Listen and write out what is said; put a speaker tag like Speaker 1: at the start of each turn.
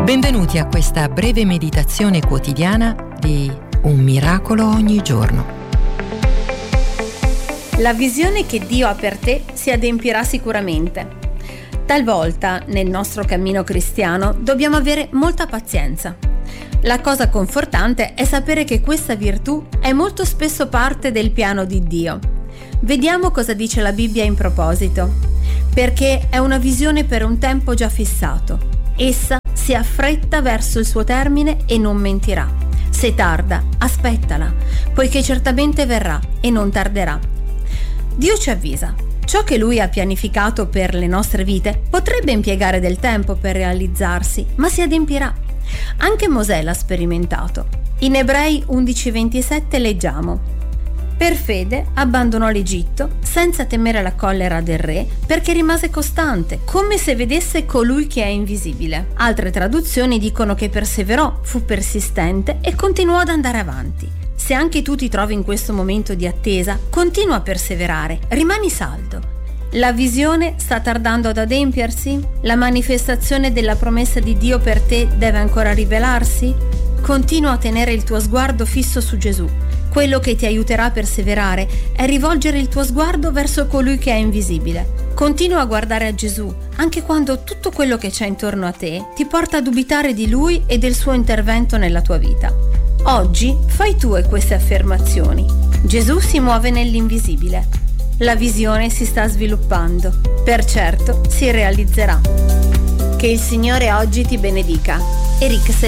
Speaker 1: Benvenuti a questa breve meditazione quotidiana di Un miracolo ogni giorno.
Speaker 2: La visione che Dio ha per te si adempirà sicuramente. Talvolta, nel nostro cammino cristiano, dobbiamo avere molta pazienza. La cosa confortante è sapere che questa virtù è molto spesso parte del piano di Dio. Vediamo cosa dice la Bibbia in proposito. Perché è una visione per un tempo già fissato. Essa si affretta verso il suo termine e non mentirà. Se tarda, aspettala, poiché certamente verrà e non tarderà. Dio ci avvisa. Ciò che Lui ha pianificato per le nostre vite potrebbe impiegare del tempo per realizzarsi, ma si adempirà. Anche Mosè l'ha sperimentato. In Ebrei 11:27 leggiamo: Per fede abbandonò l'Egitto senza temere la collera del re, perché rimase costante, come se vedesse colui che è invisibile. Altre traduzioni dicono che perseverò, fu persistente e continuò ad andare avanti. Se anche tu ti trovi in questo momento di attesa, continua a perseverare, rimani saldo. La visione sta tardando ad adempiersi? La manifestazione della promessa di Dio per te deve ancora rivelarsi? Continua a tenere il tuo sguardo fisso su Gesù. Quello che ti aiuterà a perseverare è rivolgere il tuo sguardo verso colui che è invisibile. Continua a guardare a Gesù, anche quando tutto quello che c'è intorno a te ti porta a dubitare di Lui e del suo intervento nella tua vita. Oggi fai tue queste affermazioni. Gesù si muove nell'invisibile. La visione si sta sviluppando. Per certo si realizzerà. Che il Signore oggi ti benedica. Eric